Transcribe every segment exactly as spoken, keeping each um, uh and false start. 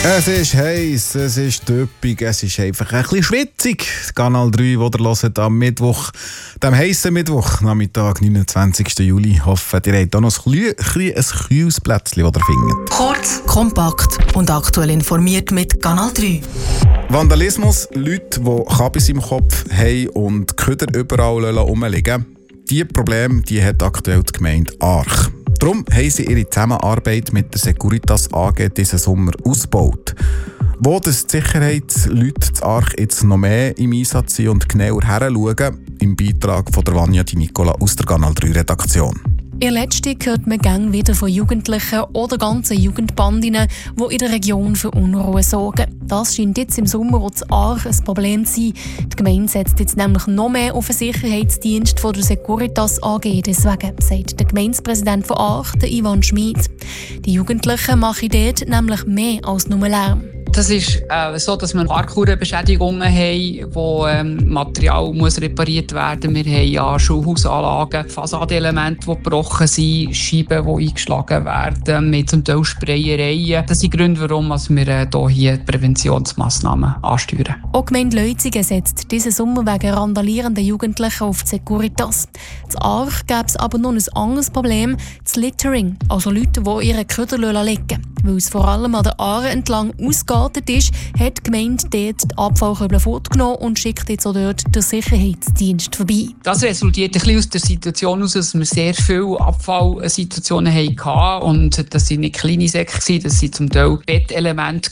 Es ist heiß, es ist düppig, es ist einfach ein bisschen schwitzig. Kanal drei, wo ihr hört am Mittwoch, dem heissen Mittwoch, Nachmittag, neunundzwanzigsten Juli. Ich hoffe, ihr habt auch noch ein, ein, ein kühles Plätzchen, das ihr findet. Kurz, kompakt und aktuell informiert mit Kanal drei. Vandalismus, Leute, die Kabis im Kopf haben und Köder überall rumliegen lassen. Diese Probleme die hat aktuell die Gemeinde Arch. Darum haben sie ihre Zusammenarbeit mit der Securitas A G diesen Sommer ausgebaut. Wo das die Sicherheitsleute zu Arch jetzt noch mehr im Einsatz sind und genauer hinschauen, im Beitrag von der Vanja Di Nicola aus der Kanal drei Redaktion. In letzter hört man gerne wieder von Jugendlichen oder ganzen Jugendbandinnen, die in der Region für Unruhe sorgen. Das scheint jetzt im Sommer auch zu Arch ein Problem zu sein. Die Gemeinde setzt jetzt nämlich noch mehr auf den Sicherheitsdienst von der Securitas A G. Deswegen, sagt der Gemeindepräsident von Arch, der Ivan Schmid. Die Jugendlichen machen dort nämlich mehr als nur Lärm. Das ist äh, so, dass wir Parkour-Beschädigungen haben, wo ähm, Material muss repariert werden muss. Wir haben ja Schulhausanlagen, Fassadenelemente, die gebrochen sind, Scheiben, die eingeschlagen werden, mit zum Teil Sprayereien. Das sind die Gründe, warum wir äh, hier Präventionsmassnahmen ansteuern. Auch die Gemeinde Leutzigen setzt diesen Sommer wegen randalierenden Jugendlichen auf die Securitas. In Arch gäbe es aber noch ein anderes Problem, das Littering, also Leute, die ihre Köder liegen. Weil es vor allem an der Aare entlang ausgeartet ist, hat die Gemeinde dort die Abfallkörbe fortgenommen und schickt jetzt auch dort den Sicherheitsdienst vorbei. Das resultiert ein bisschen aus der Situation heraus, dass wir sehr viele Abfallsituationen hatten. Und das waren nicht kleine Säcke, das waren zum Teil Bettelemente,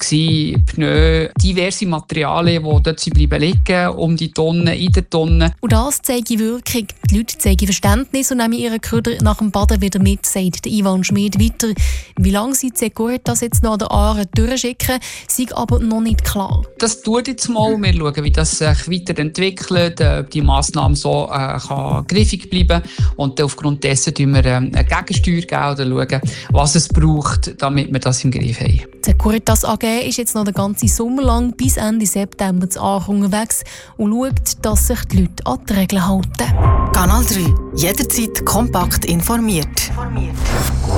Pneu, diverse Materialien, die dort bleiben liegen, um die Tonnen, in der Tonne. Und das zeigt Wirkung. Die Leute zeigen Verständnis und nehmen ihre Köder nach dem Baden wieder mit, sagt Ivan Schmid weiter. Wie lange sie die das jetzt noch an der Aare durchschicken, sei aber noch nicht klar. Das tut jetzt mal. Wir schauen, wie das sich weiterentwickelt, ob die Massnahme so äh, kann griffig bleiben kann. Und aufgrund dessen schauen wir ähm, eine Gegensteuer geben oder schauen, was es braucht, damit wir das im Griff haben. Die Securitas A G ist jetzt noch den ganzen Sommer lang bis Ende September zu Aach unterwegs und schaut, dass sich die Leute an die Regeln halten. Kanal drei. Jederzeit kompakt informiert.